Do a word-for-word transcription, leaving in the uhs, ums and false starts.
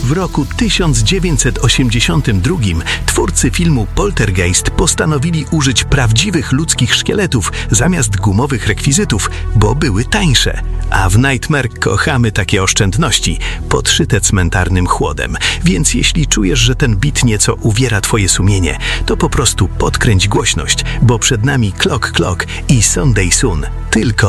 w roku tysiąc dziewięćset osiemdziesiątym drugim twórcy filmu Poltergeist postanowili użyć prawdziwych ludzkich szkieletów zamiast gumowych rekwizytów, bo były tańsze. A w Nightmare kochamy takie oszczędności, podszyte cmentarnym chłodem. Więc jeśli czujesz, że ten bit nieco uwiera twoje sumienie, to po prostu podkręć głośność, bo przed nami Clock Clock i Sunday Soon. Tylko